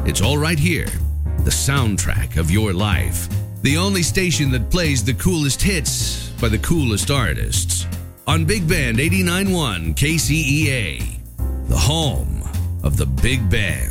It's all right here. The soundtrack of your life. The only station that plays the coolest hits by the coolest artists. On Big Band 89.1 KCEA. The home of the big band.